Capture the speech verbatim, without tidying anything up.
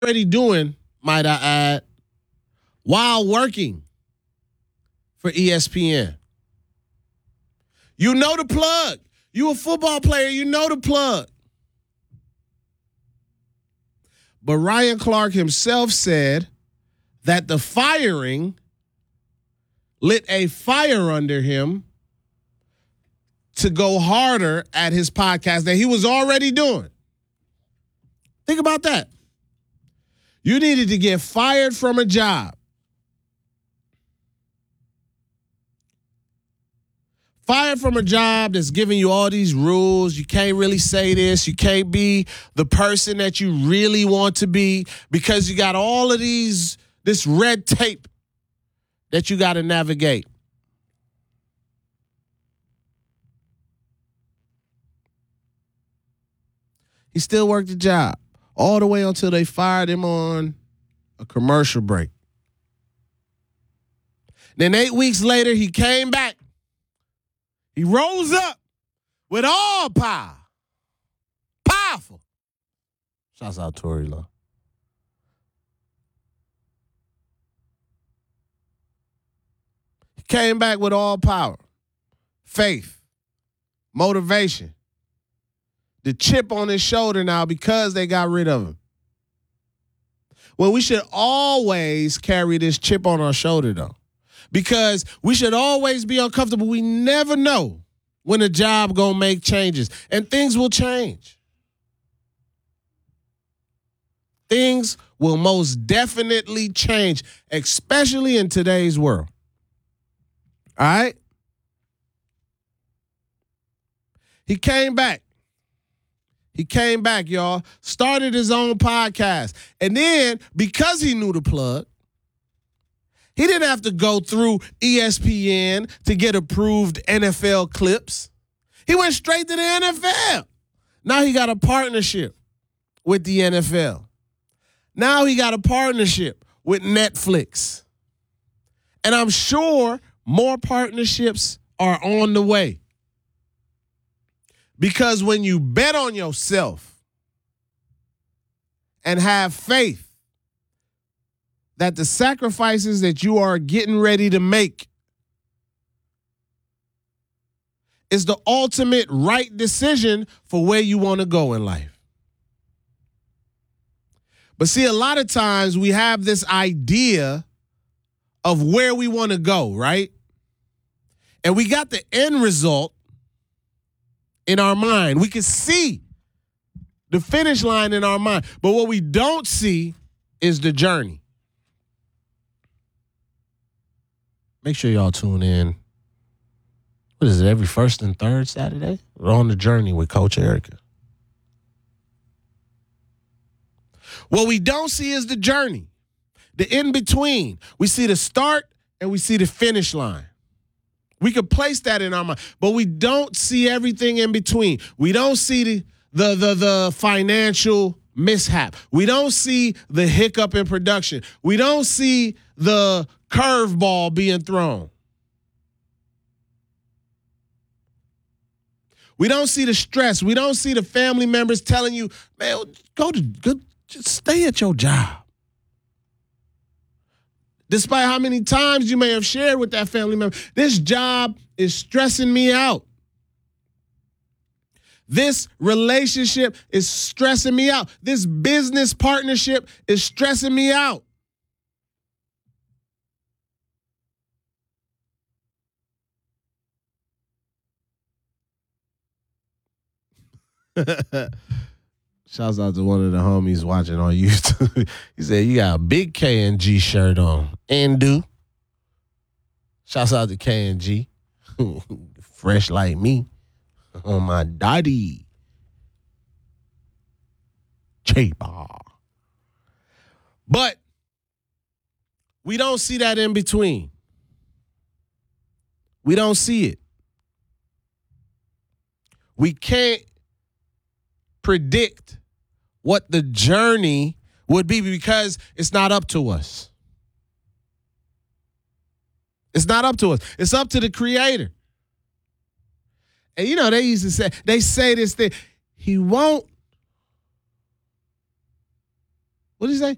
already doing, might I add, while working for E S P N. You know the plug. You a football player, you know the plug. But Ryan Clark himself said that the firing lit a fire under him to go harder at his podcast that he was already doing. Think about that. You needed to get fired from a job. Fired from a job that's giving you all these rules. You can't really say this. You can't be the person that you really want to be because you got all of these, this red tape that you got to navigate. He still worked the job all the way until they fired him on a commercial break. Then eight weeks later, he came back. He rose up with all power. Powerful. Shouts out Tory Lowe. He came back with all power, faith, motivation. The chip on his shoulder now because they got rid of him. Well, we should always carry this chip on our shoulder, though, because we should always be uncomfortable. We never know when a job gonna make changes, and things will change. Things will most definitely change, especially in today's world. All right? He came back. He came back, y'all, started his own podcast. And then, because he knew the plug, he didn't have to go through E S P N to get approved N F L clips. He went straight to the N F L. Now he got a partnership with the N F L. Now he got a partnership with Netflix. And I'm sure more partnerships are on the way. Because when you bet on yourself and have faith that the sacrifices that you are getting ready to make is the ultimate right decision for where you want to go in life. But see, a lot of times we have this idea of where we want to go, right? And we got the end result in our mind. We can see the finish line in our mind. But what we don't see is the journey. Make sure y'all tune in. What is it, every first and third Saturday? We're on the journey with Coach Erica. What we don't see is the journey, the in-between. We see the start and we see the finish line. We could place that in our mind, but we don't see everything in between. We don't see the the the, the financial mishap. We don't see the hiccup in production. We don't see the curveball being thrown. We don't see the stress. We don't see the family members telling you, man, go to go, just stay at your job. Despite how many times you may have shared with that family member, this job is stressing me out. This relationship is stressing me out. This business partnership is stressing me out. Shouts out to one of the homies watching on YouTube. He said, you got a big K and G shirt on. And do. Shouts out to K and G. Fresh like me. On my daddy. Cheaper. But we don't see that in between. We don't see it. We can't predict what the journey would be because it's not up to us. It's not up to us. It's up to the Creator. And you know, they used to say, they say this thing, he won't, what did he say?